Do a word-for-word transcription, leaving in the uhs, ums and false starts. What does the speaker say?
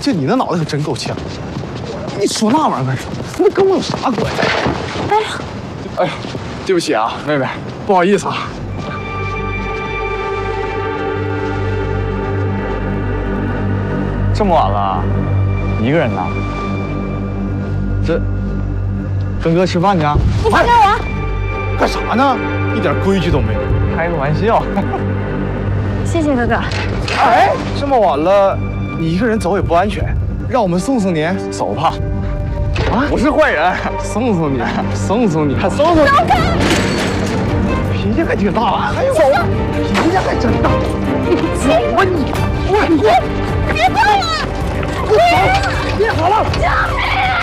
这你那脑袋可真够呛！你说那玩意儿干啥？那跟我有啥关系？哎呀，哎呀，对不起啊，妹妹，不好意思啊。 这么晚了，一个人呢？这跟哥吃饭去啊？ 你放开我！ 干啥呢？一点规矩都没有。 开个玩笑。 谢谢哥哥。 哎，这么晚了，你一个人走也不安全，让我们送送你。走吧。啊，不是坏人，送送你，送送你，送送你。走开！脾气还挺大啊！还有走，脾气还真大。你走啊你！我我别动了！别好了！救命！